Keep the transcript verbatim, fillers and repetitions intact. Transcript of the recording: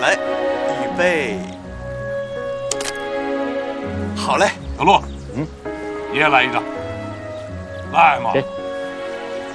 来，预备，好嘞。 小陆，嗯，你也来一张。来嘛。 行。